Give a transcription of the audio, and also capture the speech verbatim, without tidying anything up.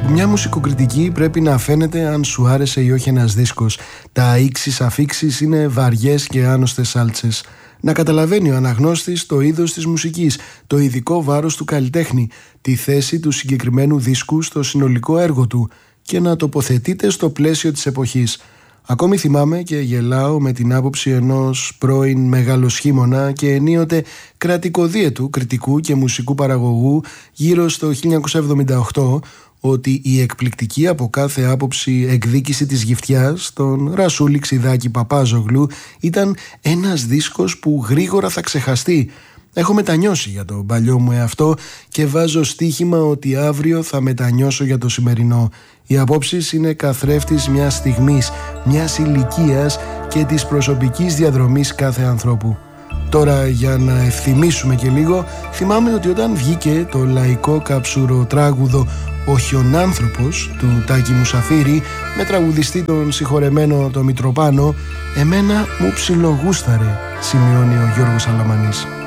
Από μια μουσικοκριτική πρέπει να φαίνεται αν σου άρεσε ή όχι ένας δίσκος. Τα ίξις αφίξεις είναι βαριές και άνοστες σάλτσες. Να καταλαβαίνει ο αναγνώστης το είδος της μουσικής, το ειδικό βάρος του καλλιτέχνη, τη θέση του συγκεκριμένου δίσκου στο συνολικό έργο του και να τοποθετείται στο πλαίσιο της εποχής. Ακόμη θυμάμαι και γελάω με την άποψη ενός πρώην μεγαλοσχήμωνα και ενίοτε κρατικοδίαιτου κριτικού και μουσικού παραγωγού γύρω στο χίλια εννιακόσια εβδομήντα οκτώ ότι η εκπληκτική από κάθε άποψη εκδίκηση της γυφτιάς, τον Ρασούλη Ξιδάκη Παπάζογλου, ήταν ένας δίσκος που γρήγορα θα ξεχαστεί. Έχω μετανιώσει για τον παλιό μου εαυτό και βάζω στοίχημα ότι αύριο θα μετανιώσω για το σημερινό. Οι απόψεις είναι καθρέφτης μιας στιγμής, μιας ηλικίας και της προσωπικής διαδρομής κάθε ανθρώπου. Τώρα, για να ευθυμίσουμε και λίγο, θυμάμαι ότι όταν βγήκε το λαϊκό καψουροτράγουδο «Ο Χιονάνθρωπος» του Τάκη Μουσαφίρη με τραγουδιστή τον συγχωρεμένο το Μητροπάνο, εμένα μου ψιλογούσταρε, σημειώνει ο Γιώργος Αλαμανής.